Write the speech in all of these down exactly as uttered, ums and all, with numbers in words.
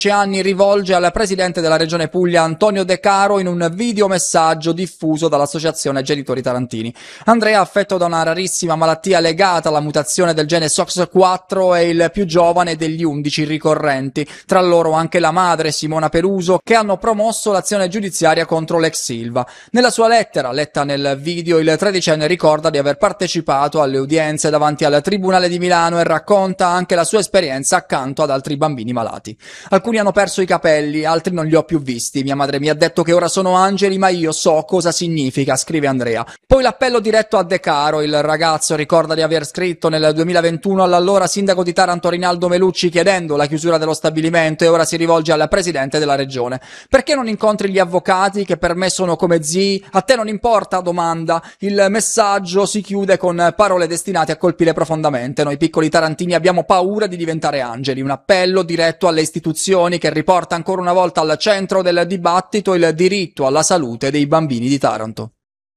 anni rivolge al presidente della regione Puglia Antonio De Caro in un videomessaggio diffuso dall'associazione Genitori Tarantini. Andrea, affetto da una rarissima malattia legata alla mutazione del gene S O X quattro, è il più giovane degli undici ricorrenti, tra loro anche la madre Simona Peruso, che hanno promosso l'azione giudiziaria contro l'ex Silva. Nella sua lettera, letta nel video, il tredicenne ricorda di aver partecipato alle udienze davanti al Tribunale di Milano e racconta anche la sua esperienza accanto ad altri bambini malati. Alcuni hanno perso i capelli, altri non li ho più visti. Mia madre mi ha detto che ora sono angeli, ma io so cosa significa, scrive Andrea. Poi l'appello diretto a De Caro. Il ragazzo ricorda di aver scritto nel duemilaventuno all'allora sindaco di Taranto Rinaldo Melucci chiedendo la chiusura dello stabilimento, e ora si rivolge al presidente della regione. Perché non incontri gli avvocati che per me sono come zii? A te non importa? Domanda. Il messaggio si chiude con parole destinate a colpire profondamente. Noi piccoli tarantini abbiamo paura di diventare angeli. Un appello diretto alle istituzioni che riporta ancora una volta al centro del dibattito il diritto alla salute dei bambini di Taranto.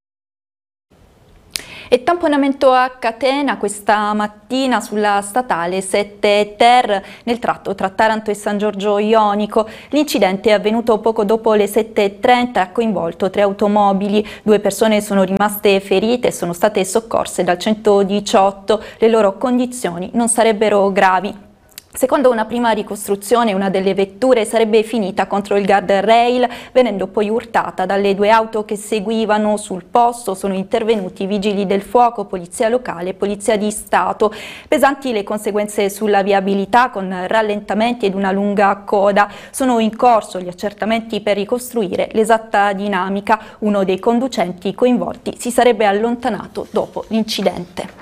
E tamponamento a catena questa mattina sulla statale sette ter nel tratto tra Taranto e San Giorgio Ionico. L'incidente è avvenuto poco dopo le sette e trenta e ha coinvolto tre automobili. Due persone sono rimaste ferite e sono state soccorse dal centodiciotto. Le loro condizioni non sarebbero gravi. Secondo una prima ricostruzione, una delle vetture sarebbe finita contro il guardrail, venendo poi urtata dalle due auto che seguivano. Sul posto sono intervenuti vigili del fuoco, polizia locale e polizia di Stato. Pesanti le conseguenze sulla viabilità, con rallentamenti ed una lunga coda. Sono in corso gli accertamenti per ricostruire l'esatta dinamica. Uno dei conducenti coinvolti si sarebbe allontanato dopo l'incidente.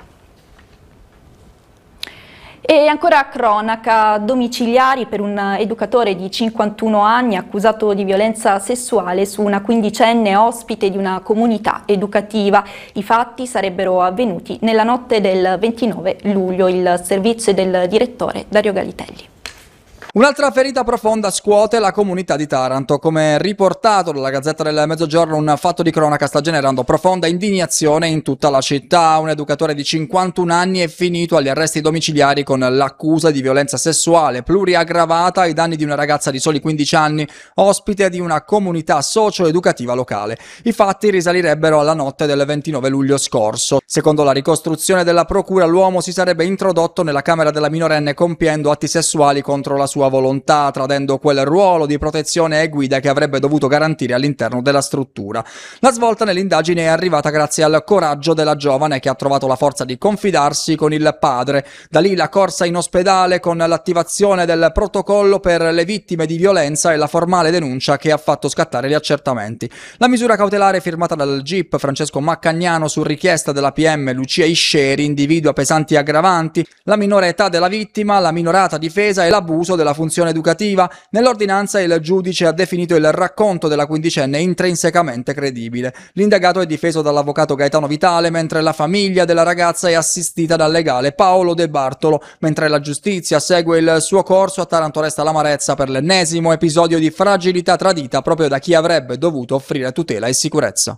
E ancora cronaca, domiciliari per un educatore di cinquantuno anni accusato di violenza sessuale su una quindicenne ospite di una comunità educativa. I fatti sarebbero avvenuti nella notte del ventinove luglio. Il servizio del direttore Dario Galitelli. Un'altra ferita profonda scuote la comunità di Taranto. Come riportato dalla Gazzetta del Mezzogiorno, un fatto di cronaca sta generando profonda indignazione in tutta la città. Un educatore di cinquantuno anni è finito agli arresti domiciliari con l'accusa di violenza sessuale pluriaggravata ai danni di una ragazza di soli quindici anni, ospite di una comunità socio-educativa locale. I fatti risalirebbero alla notte del ventinove luglio scorso. Secondo la ricostruzione della procura, l'uomo si sarebbe introdotto nella camera della minorenne compiendo atti sessuali contro la sua volontà, tradendo quel ruolo di protezione e guida che avrebbe dovuto garantire all'interno della struttura. La svolta nell'indagine è arrivata grazie al coraggio della giovane, che ha trovato la forza di confidarsi con il padre. Da lì la corsa in ospedale con l'attivazione del protocollo per le vittime di violenza e la formale denuncia che ha fatto scattare gli accertamenti. La misura cautelare firmata dal G I P Francesco Maccagnano su richiesta della P M Lucia Isceri individua pesanti aggravanti, la minore età della vittima, la minorata difesa e l'abuso della funzione educativa. Nell'ordinanza il giudice ha definito il racconto della quindicenne intrinsecamente credibile. L'indagato è difeso dall'avvocato Gaetano Vitale, mentre la famiglia della ragazza è assistita dal legale Paolo De Bartolo. Mentre la giustizia segue il suo corso, a Taranto resta l'amarezza per l'ennesimo episodio di fragilità tradita proprio da chi avrebbe dovuto offrire tutela e sicurezza.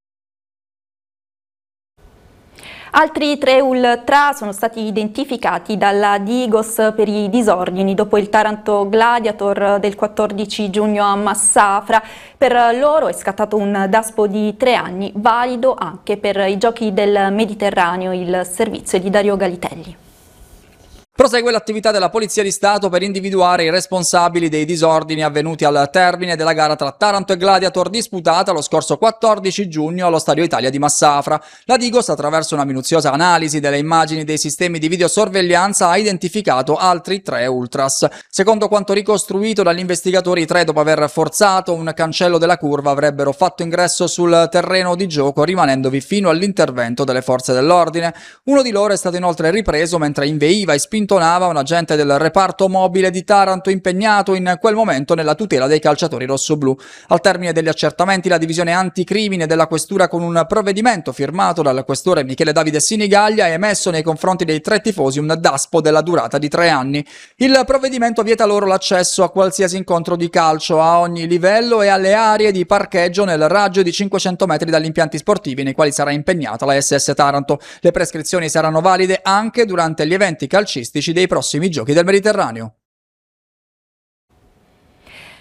Altri tre ultra sono stati identificati dalla Digos per i disordini dopo il Taranto Gladiator del quattordici giugno a Massafra. Per loro è scattato un daspo di tre anni, valido anche per i Giochi del Mediterraneo. Il servizio di Dario Galitelli. Prosegue l'attività della Polizia di Stato per individuare i responsabili dei disordini avvenuti al termine della gara tra Taranto e Gladiator disputata lo scorso quattordici giugno allo Stadio Italia di Massafra. La Digos, attraverso una minuziosa analisi delle immagini dei sistemi di videosorveglianza, ha identificato altri tre ultras. Secondo quanto ricostruito dagli investigatori, i tre, dopo aver forzato un cancello della curva, avrebbero fatto ingresso sul terreno di gioco, rimanendovi fino all'intervento delle forze dell'ordine. Uno di loro è stato inoltre ripreso mentre inveiva e spintonava un agente del reparto mobile di Taranto impegnato in quel momento nella tutela dei calciatori rossoblù. Al termine degli accertamenti, la divisione anticrimine della questura, con un provvedimento firmato dal questore Michele Davide Sinigaglia, ha emesso nei confronti dei tre tifosi un daspo della durata di tre anni. Il provvedimento vieta loro l'accesso a qualsiasi incontro di calcio a ogni livello e alle aree di parcheggio nel raggio di cinquecento metri dagli impianti sportivi nei quali sarà impegnata la S S Taranto. Le prescrizioni saranno valide anche durante gli eventi calcistici dei prossimi Giochi del Mediterraneo.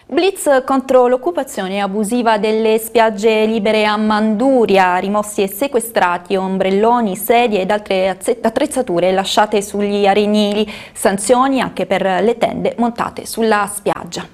Blitz contro l'occupazione abusiva delle spiagge libere a Manduria, rimossi e sequestrati ombrelloni, sedie ed altre attrezzature lasciate sugli arenili, sanzioni anche per le tende montate sulla spiaggia.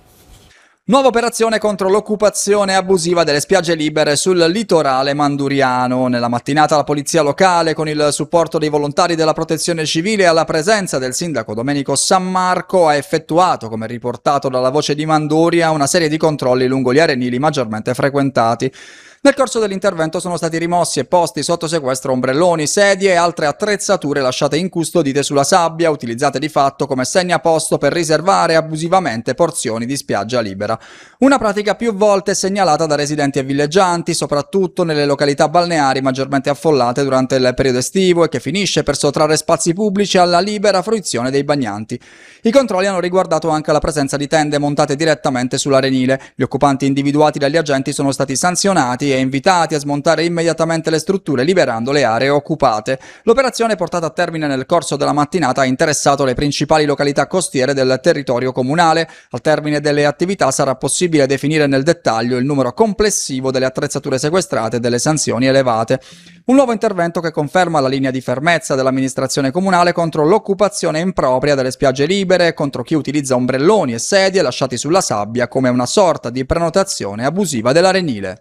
Nuova operazione contro l'occupazione abusiva delle spiagge libere sul litorale manduriano. Nella mattinata la polizia locale, con il supporto dei volontari della protezione civile e alla presenza del sindaco Domenico Sammarco, ha effettuato, come riportato dalla Voce di Manduria, una serie di controlli lungo gli arenili maggiormente frequentati. Nel corso dell'intervento sono stati rimossi e posti sotto sequestro ombrelloni, sedie e altre attrezzature lasciate incustodite sulla sabbia, utilizzate di fatto come segnaposto per riservare abusivamente porzioni di spiaggia libera. Una pratica più volte segnalata da residenti e villeggianti, soprattutto nelle località balneari maggiormente affollate durante il periodo estivo e che finisce per sottrarre spazi pubblici alla libera fruizione dei bagnanti. I controlli hanno riguardato anche la presenza di tende montate direttamente sull'arenile. Gli occupanti individuati dagli agenti sono stati sanzionati e invitati a smontare immediatamente le strutture liberando le aree occupate. L'operazione portata a termine nel corso della mattinata ha interessato le principali località costiere del territorio comunale. Al termine delle attività sarà possibile definire nel dettaglio il numero complessivo delle attrezzature sequestrate e delle sanzioni elevate. Un nuovo intervento che conferma la linea di fermezza dell'amministrazione comunale contro l'occupazione impropria delle spiagge libere e contro chi utilizza ombrelloni e sedie lasciati sulla sabbia come una sorta di prenotazione abusiva dell'arenile.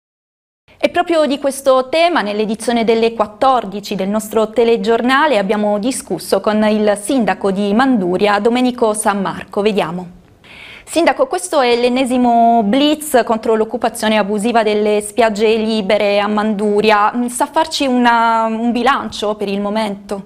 E proprio di questo tema, nell'edizione delle quattordici del nostro telegiornale, abbiamo discusso con il sindaco di Manduria, Domenico Sammarco. Vediamo. Sindaco, questo è l'ennesimo blitz contro l'occupazione abusiva delle spiagge libere a Manduria. Sa farci una, un bilancio per il momento?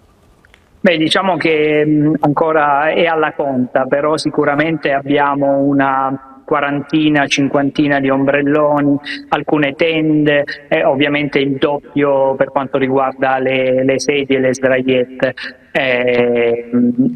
Beh, diciamo che mh, ancora è alla conta, però sicuramente abbiamo una quarantina, cinquantina di ombrelloni, alcune tende, e ovviamente il doppio per quanto riguarda le, le sedie e le sdraiette. Eh,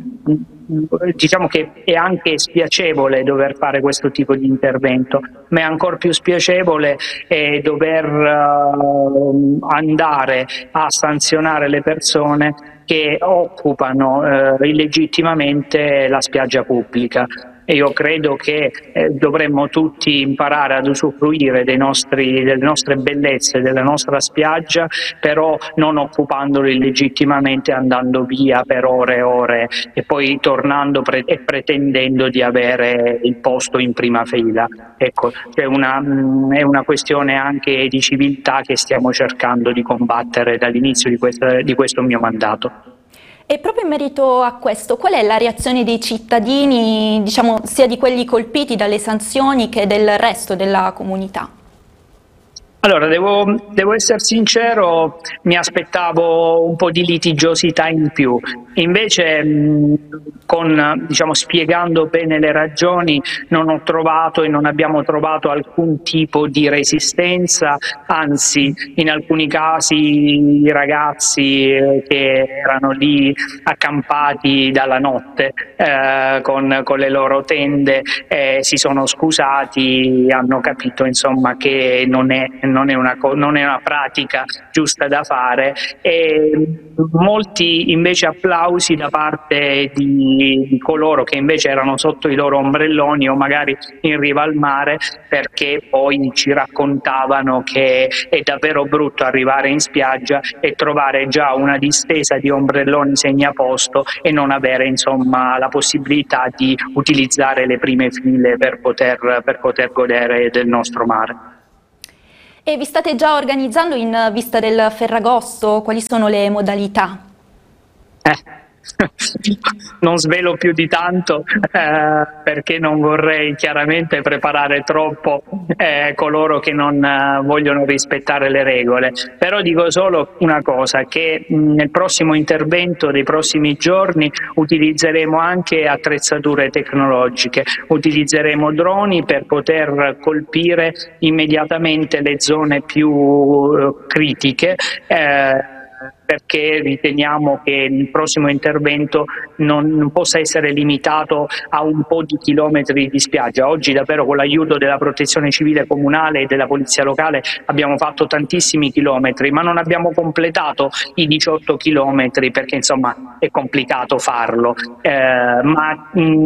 diciamo che è anche spiacevole dover fare questo tipo di intervento, ma è ancora più spiacevole eh, dover uh, andare a sanzionare le persone che occupano eh, illegittimamente la spiaggia pubblica. E io credo che eh, dovremmo tutti imparare ad usufruire dei nostri, delle nostre bellezze, della nostra spiaggia, però non occupandolo illegittimamente, andando via per ore e ore e poi tornando pre- e pretendendo di avere il posto in prima fila. Ecco, è una, mh, è una questione anche di civiltà che stiamo cercando di combattere dall'inizio di, questa, di questo mio mandato. E proprio in merito a questo, qual è la reazione dei cittadini, diciamo, sia di quelli colpiti dalle sanzioni che del resto della comunità? Allora, devo, devo essere sincero, mi aspettavo un po' di litigiosità in più, invece mh, con, diciamo, spiegando bene le ragioni non ho trovato e non abbiamo trovato alcun tipo di resistenza, anzi in alcuni casi i ragazzi eh, che erano lì accampati dalla notte eh, con, con le loro tende eh, si sono scusati, hanno capito insomma che non è Non è, una, non è una pratica giusta da fare, e molti invece applausi da parte di, di coloro che invece erano sotto i loro ombrelloni o magari in riva al mare, perché poi ci raccontavano che è davvero brutto arrivare in spiaggia e trovare già una distesa di ombrelloni segnaposto e non avere insomma la possibilità di utilizzare le prime file per poter, per poter godere del nostro mare. E vi state già organizzando in vista del Ferragosto? Quali sono le modalità? Eh. Non svelo più di tanto eh, perché non vorrei chiaramente preparare troppo eh, coloro che non eh, vogliono rispettare le regole, però dico solo una cosa, che mh, nel prossimo intervento dei prossimi giorni utilizzeremo anche attrezzature tecnologiche, utilizzeremo droni per poter colpire immediatamente le zone più eh, critiche eh, perché riteniamo che il prossimo intervento non, non possa essere limitato a un po' di chilometri di spiaggia. Oggi davvero con l'aiuto della protezione civile comunale e della polizia locale abbiamo fatto tantissimi chilometri, ma non abbiamo completato i diciotto chilometri perché insomma è complicato farlo, eh, ma mh,